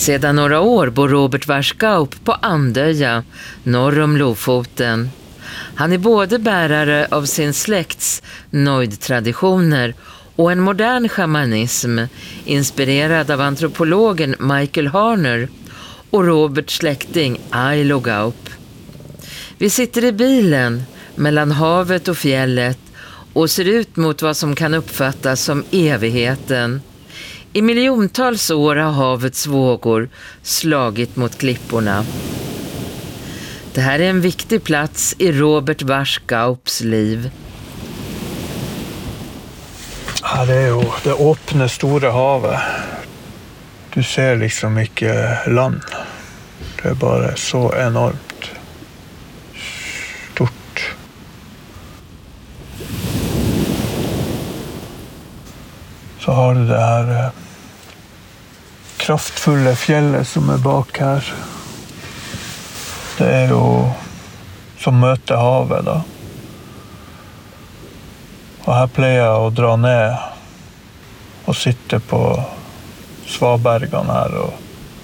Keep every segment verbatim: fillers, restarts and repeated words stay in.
Sedan några år bor Robert Warskaup på Andöja, norr om Lofoten. Han är både bärare av sin släkts noid-traditioner och en modern shamanism inspirerad av antropologen Michael Harner och Roberts släkting Ailo Gaup. Vi sitter i bilen mellan havet och fjället och ser ut mot vad som kan uppfattas som evigheten. I miljontals år har havets vågor slagit mot klipporna. Det här är en viktig plats i Robert Warskaups liv. Ja, det är ju det öppna stora havet. Du ser liksom mycket land. Det är bara så enormt stort. Så har du det här eh, kraftfulla fjället som är bak här. Det är ju som möter havet då. Och här plejer jag att dra ner och sitta på Svabergarna här och,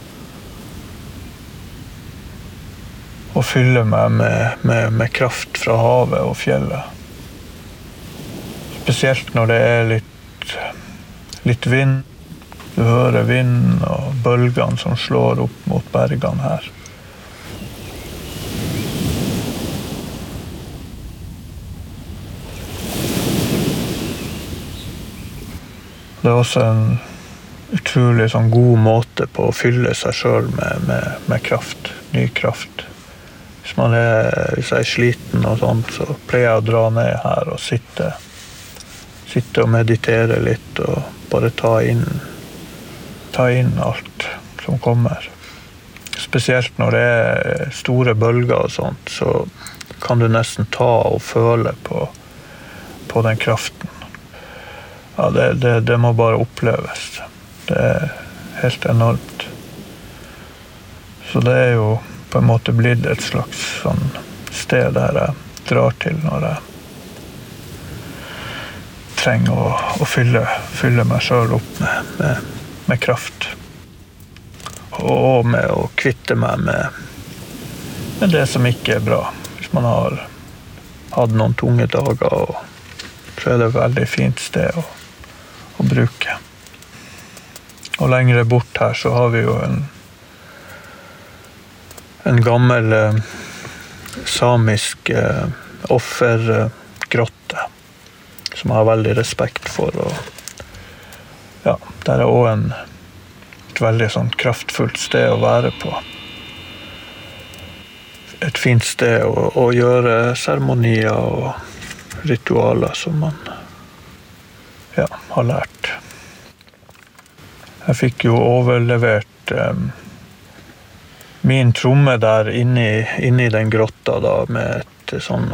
och fylla mig med, med, med kraft från havet och fjället. Speciellt när det är lite, lite vind. Du hör vind och bölgan som slår upp mot bergen här. Det är också en utrolig sån god måte på att fylla sig själv med, med, med kraft, ny kraft. Hvis man är, hvis jag är sliten och sånt så plejer jag att dra ner här och sitta, sitta och meditera lite och bara ta in, ta in allt som kommer. Speciellt när det är stora bölgar och sånt så kan du nästan ta och føle på, på den kraften. Ja, det, det, det må bara upplevas. Det är helt enormt. Så det är ju på en måte blivit ett slags sån sted där jag drar till när jag tränger att, att fylla, fylla mig själv upp med, med, med kraft. Och med att kvitta mig med, med det som inte är bra. Hvis man har haft någon tunga dagar och så är det väldigt fint sted att, att bruka. Och längre bort här så har vi ju en en gammal eh, samisk eh, offergrotta eh, som jag har väldigt respekt för. Och, ja, där är också en, ett väldigt sånt kraftfullt sted att vara på. Ett fint sted att, att göra ceremonier och ritualer som man ja, har lärt. Jag fick ju överleverat eh, min tromme där inne i, inne i den grotta då, med ett sån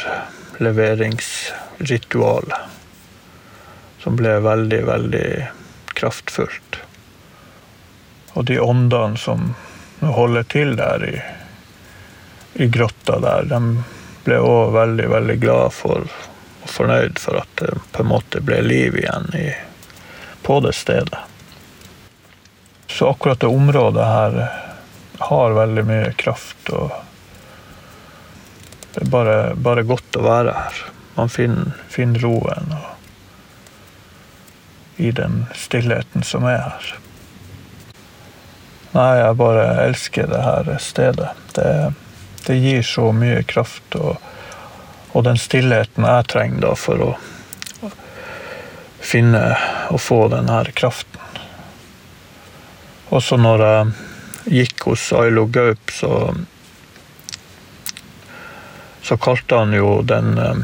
överleveringsritual som blev väldigt, väldigt kraftfullt. Och de åndan som håller till där i, i grotta där, de blev också väldigt, väldigt glad för och förnöjd för att det på en måte blev liv igen i, på det stället. Så akkurat det området här har väldigt mycket kraft och det är bara, bara gott att vara här. Man finner, finner roen och i den stillheten som är här. Nej, jag bara älskar det här stället. Det, det ger så mycket kraft och, och den stillheten är trängd då för att finna och få den här kraften. Och så några gick hos Ailo Gaup så så kallade han ju den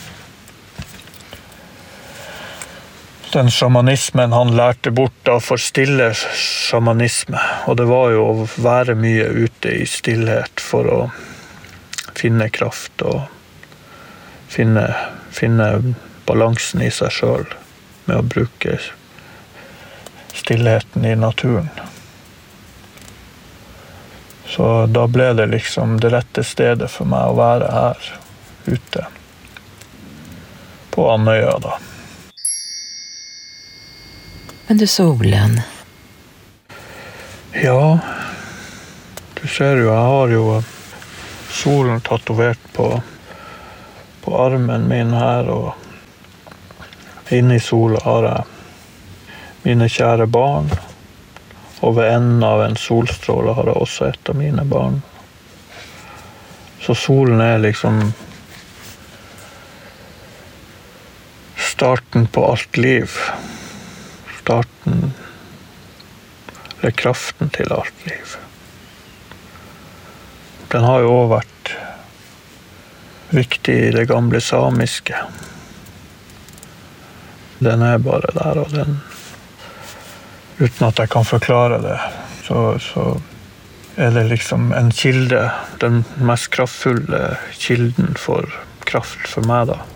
den shamanismen han lärde bort då för stille shamanism, och det var ju att vara mycket ute i stillhet för att finna kraft och finna finna balansen i sig själv med att bruka stillheten i naturen. Så då blev det liksom det rätta stället för mig att vara här ute på Andøya då. Men du, solen? Ja, du ser jo, jeg har jo solen tatovert på, på armen min her, og inne i sola har jeg mine kjære barn, og ved enden av en solstråle har jeg også et av mine barn. Så solen er liksom starten på alt liv. Starten, eller kraften til alt liv. Den har jo også vært viktig i det gamle samiske. Den er bare der, og den, uten at jeg kan forklare det, så, så er det liksom en kilde, den mest kraftfulle kilden for kraft for meg da.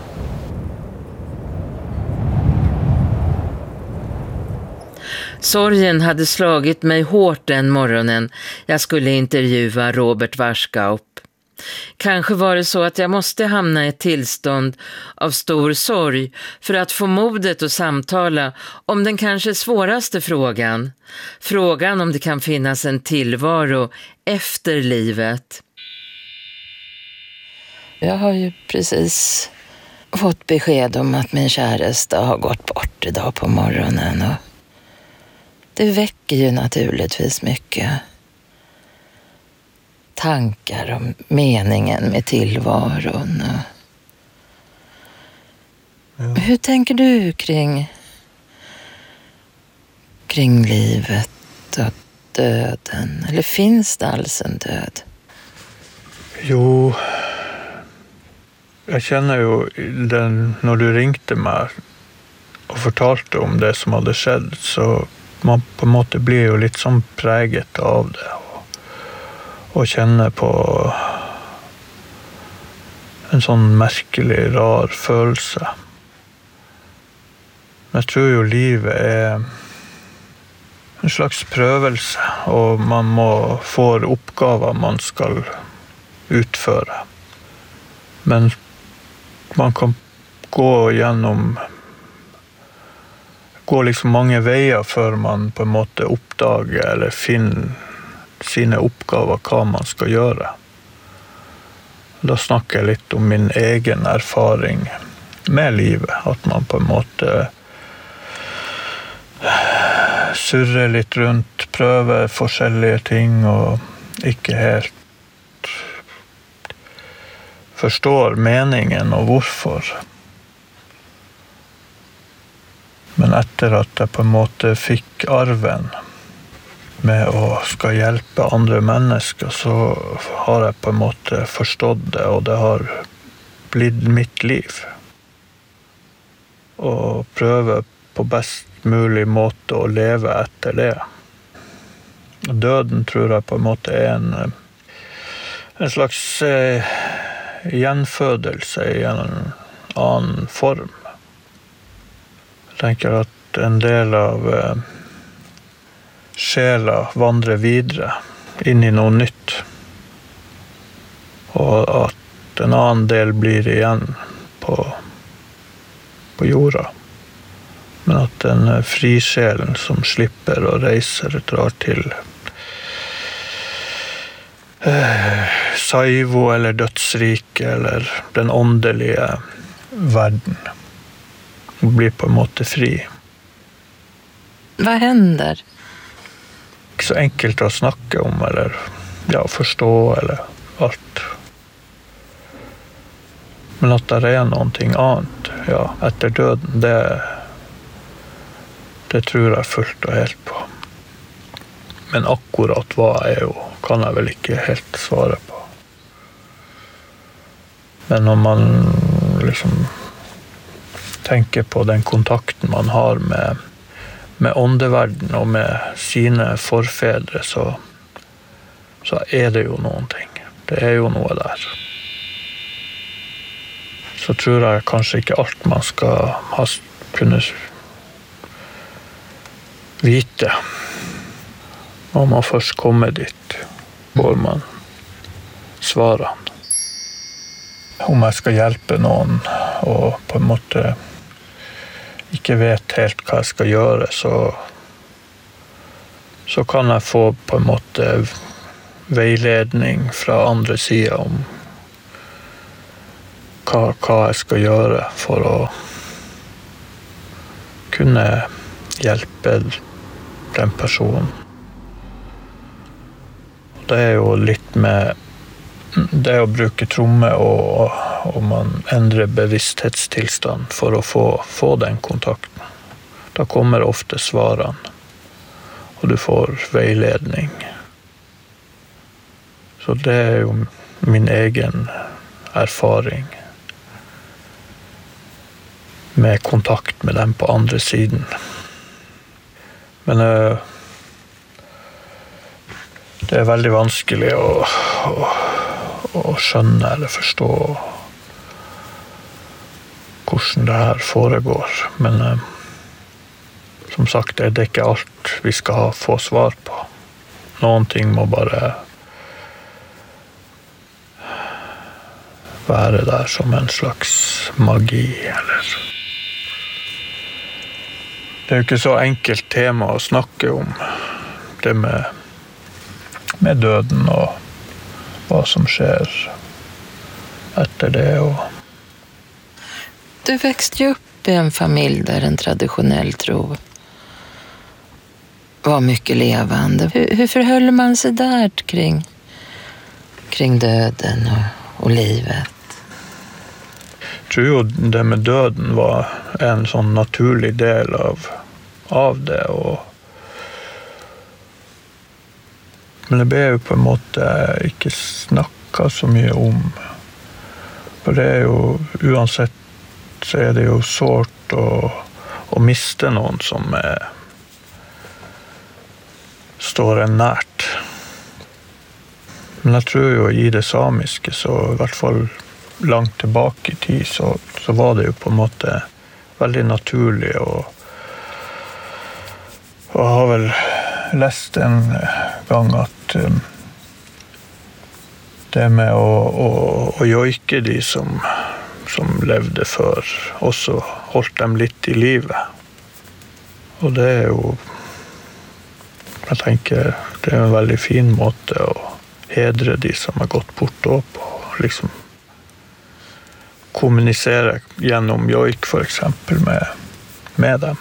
Sorgen hade slagit mig hårt den morgonen jag skulle intervjua Robert Warskaup. Kanske var det så att jag måste hamna i ett tillstånd av stor sorg för att få modet att samtala om den kanske svåraste frågan. Frågan om det kan finnas en tillvaro efter livet. Jag har ju precis fått besked om att min käresta har gått bort idag på morgonen, och det väcker ju naturligtvis mycket tankar om meningen med tillvaron. Ja. Hur tänker du kring kring livet och döden? Eller finns det alls en död? Jo, jeg kjenner jo den, når du ringte meg og fortalte om det som hadde skjedd, så man på en måte blir jo litt sånn preget av det, og, og kjenner på en sånn merkelig, rar følelse. Men jeg tror jo livet er en slags prøvelse, og man må få oppgaver man skal utføre. Men man kan gå gjennom gå liksom mange veier før man på en måte oppdager eller finner sine oppgaver, hva man skal gjøre. Da snakker jeg litt om min egen erfaring med livet, at man på en måte surrer litt rundt, prøver forskjellige ting og ikke helt forstår meningen og hvorfor. Men etter at jeg på en måte fikk arven med å skal hjelpe andre mennesker, så har jeg på en måte forstått det, og det har blitt mitt liv. Og prøve på best mulig måte å leve etter det. Døden tror jeg på en måte er en, en slags eh, gjenfødelse i en annen form. Jeg tenker at en del av eh, sjela vandrer videre inn i noe nytt, og at en annen del blir igjen på, på jorda. Men at den frisjelen som slipper å reise drar til eh, Saivo eller dødsrike eller den åndelige verden, og blir på en måte fri. Vad händer? Ikke så enkelt å snakke om eller ja, forstå eller alt. Men at det er noe annet, ja, etter døden, det Det tror jeg fullt og helt på. Men akkurat hva er jo, kan jeg vel ikke helt svare på. Men når man liksom tenker på den kontakten man har med, med åndeverden og med sine forfedre, så, så er det jo noen ting. Det er jo noe der. Så tror jeg kanskje ikke alt man skal ha kunne vite når man først kommer dit, hvor man svarer. Om jeg skal hjelpe noen og på en måte ikke vet helt hva jeg skal gjøre, så så kan jeg få på en måte veiledning fra andre siden om hva, hva jeg skal gjøre for å kunne hjelpe den personen. Det er jo litt med det å bruke tromme og, og man endrer bevissthetstilstand for å få, få den kontakten. Da kommer ofte svarene, og du får veiledning. Så det er jo min egen erfaring med kontakt med dem på andre siden. Men uh, det er veldig vanskelig å, å, å skjønne eller forstå hvordan det her foregår. Men uh, som sagt, det er ikke alt vi skal ha, få svar på. Noen ting må bare være der som en slags magi, eller... Det er jo ikke så enkelt tema å snakke om, det med med døden og hva som skjer etter det. Og... Du växte ju upp i en familj där en traditionell tro var mycket levande. Hur, hur förhöll man sig där kring, kring döden och, och livet? Jag tror ju det med döden var en sån naturlig del av, av det. Och men det ble jo på en måte ikke snakket så mye om. For det er jo, uansett så er det jo sårt å, å miste noen som er, står en nært. Men jeg tror jo i det samiske, så i hvert fall langt tilbake i tid, så, så var det jo på en måte veldig naturlig å, å ha vel lest en gang at um, det med å, å, å joike de som, som levde før, også holdt dem litt i livet. Og det er jo, jeg tenker, det er en veldig fin måte å hedre de som har gått bort og på, liksom kommunisere gjennom joik for eksempel med, med dem.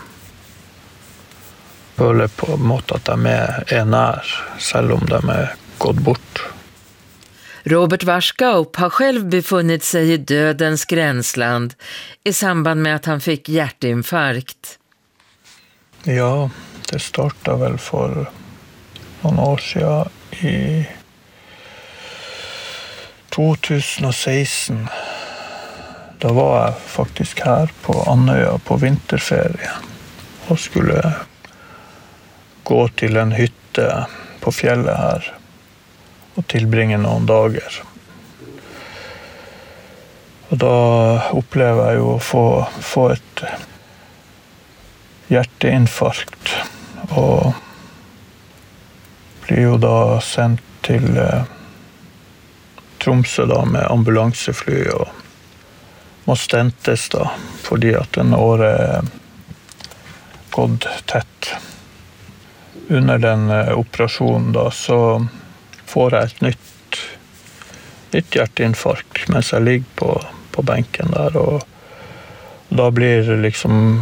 Føler på en måte at de er nær, selv om de er gått bort. Robert Warskaup har själv befunnit sig i dödens gränsland i samband med att han fick hjärtinfarkt. Ja, det startade väl för någon år sedan i tjugohundrasexton. Då var jag faktiskt här på Andøya på vinterferie och skulle gå till en hytte på fjället här och tillbringa någon dagar. Och då upplever jag ju att få, få ett hjärtinfarkt och blir ju då sendt till eh, Tromsø då med ambulansefly och måste stentes då fordi att den året gått tätt. Under den eh, operationen då så får jag ett nytt, nytt hjärtinfarkt mens jag ligger på, på bänken där och då blir det liksom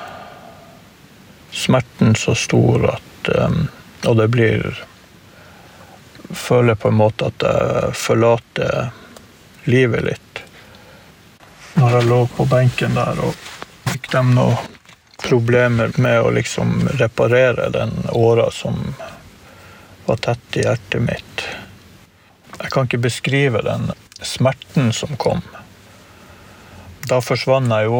smärtan så stor att um, och det blir føler på en måte att jag förlater livet lite. När jag låg på bänken där och fick dem några problem med att liksom reparera den åra som var tätt i hjärtat mitt. Jag kan inte beskriva den smärtan som kom. Då försvann jag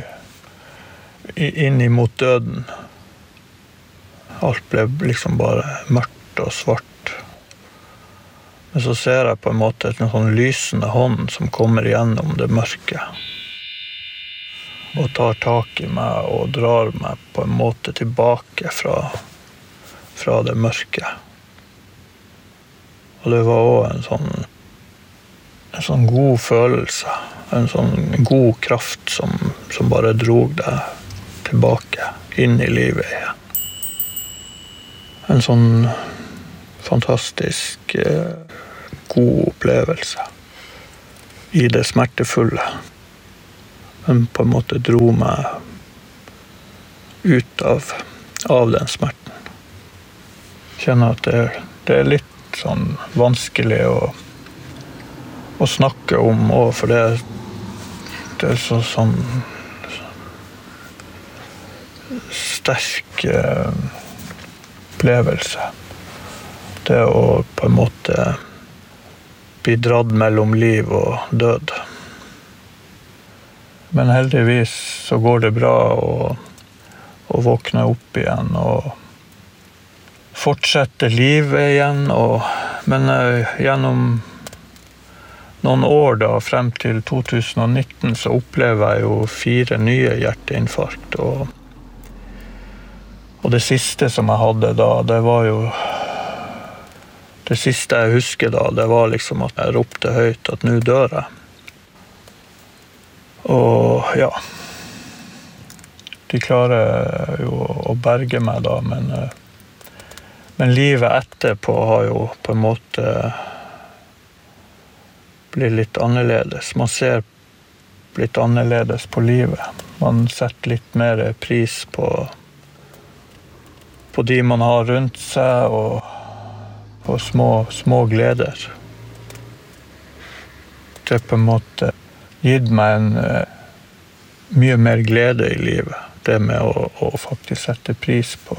ju in emot döden. Allt blev liksom bara mörkt och svart. Men så ser jag på en måte en sån lysende hånd som kommer igenom det mörka. Och tar tag i mig och drar mig på en måte tillbaka från, från det mörka. Och det var också en sån, en sån god følelse. En sån god kraft som, som bara drog det tillbaka in i livet igen. en sånn fantastisk eh, god opplevelse i det smertefulle. Den på en måte dro meg ut av, av den smerten. Kjenner at det, det er litt sånn vanskelig å, å snakke om, og for det, det er så sånn sterk eh, opplevelse. Det å på en måte bli dratt mellom liv og død. Men heldigvis så går det bra å, å våkne opp igjen og fortsette livet igjen. Og, men uh, gjennom noen år da, frem til to tusen og nitten, så opplever jeg jo fire nye hjerteinfarkt. Og, og det siste som jeg hadde da, det var jo Det siste jeg husker da, det var liksom at jeg ropte høyt at nå dør jeg. Og ja, de klarer jo å berge meg da, men, men livet etterpå har jo på en måte blitt litt annerledes. Man ser litt annerledes på livet. Man setter litt mer pris på, på de man har rundt seg, og på små, små gleder. Det har på en måte gitt meg en uh, mye mer glede i livet. Det med å, å faktisk sette pris på,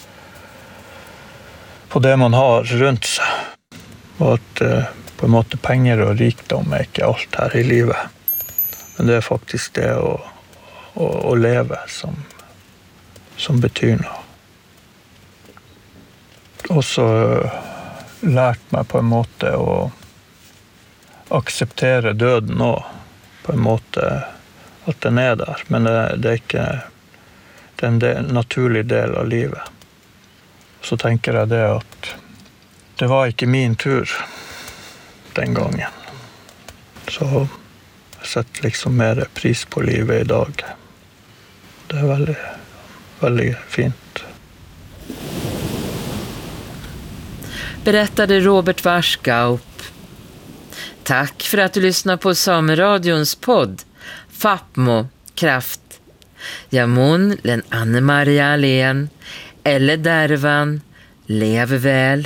på det man har rundt seg. Og at uh, på en måte penger og rikdom er ikke alt her i livet. Men det er faktisk det å, å, å leve som, som betyr noe. Og så uh, lært meg på en måte å akseptere døden nå, på en måte at den er der, men det, det er ikke det er en del, naturlig del av livet. Så tenker jeg det at det var ikke min tur den gangen. Så jeg setter liksom mer pris på livet i dag. Det er veldig, veldig fint. Berättade Robert Warskaup. Tack för att du lyssnar på Sameradions podd Fapmo Kraft. Jamon len Anne-Maria Alén eller Dervan. Lev väl.